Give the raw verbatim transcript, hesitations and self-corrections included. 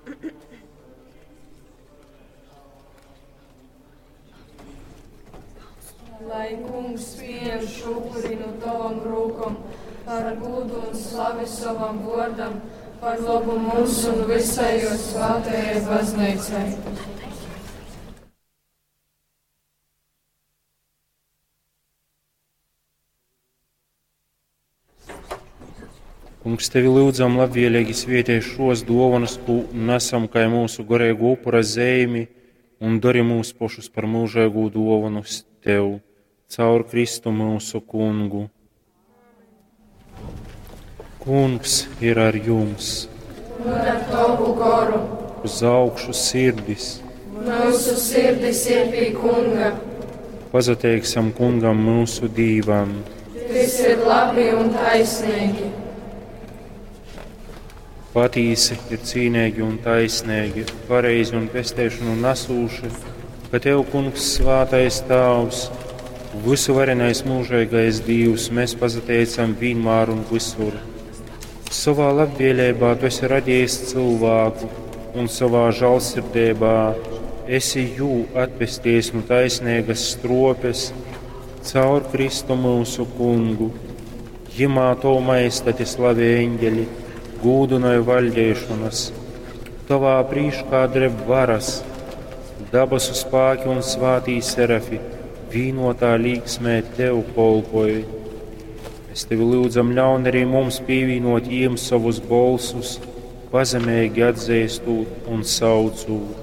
Lai kungs pieņem šupuri no tavam rūkam, par gūdu un slavi savam vārdam, par labu mums un visai jo svētajai baznīcai. Kungs, tevi lūdzam labvēlīgi svētī šos dāvanas, ko nesam kā mūsu garīgo upura zīmi, un dari mūs pašus par mūžīgu dāvanu tev, caur Kristu mūsu kungu. Kungs ir ar jums. Un ar tavu garu. Uz augšu sirdis. Mūsu sirdis ir pie kunga. Pazateiksim kungam mūsu dīvam. Tas ir labi un taisnīgi. Patīsi ir cīnīgi un taisnīgi, pareizi un pestēšanu nesūši, ka tev, kungs, svātais tavs, visu varenais mūžīgais Dievs, mēs pazateicam vienmēr un visur. Savā labvēlībā tu esi radījis cilvēku, un savā žēlsirdībā esi jū atpesties no taisnīgas stropes caur Kristu mūsu kungu. Jimā to maistati slavi eņģeļi, gūdunai vaļģēšanas, tavā prīškā dreb varas, dabasu spāki un svātī serafi, vīnotā līksmē tev kolpoja. Es tevi lūdzam ļaun arī mums pīvīnot jiem savus bolsus, pazemīgi atzīstot un saucot.